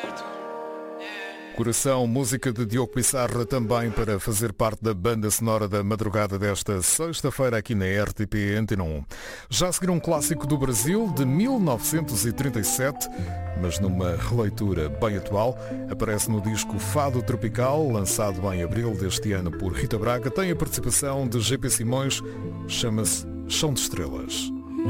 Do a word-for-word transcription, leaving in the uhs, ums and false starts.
Coração, música de Diogo Pissarra, também para fazer parte da banda sonora da madrugada desta sexta-feira aqui na R T P Antena um. Já a seguir um clássico do Brasil de mil novecentos e trinta e sete, mas numa releitura bem atual, aparece no disco Fado Tropical, lançado em abril deste ano por Rita Braga, tem a participação de G P Simões, chama-se Chão de Estrelas.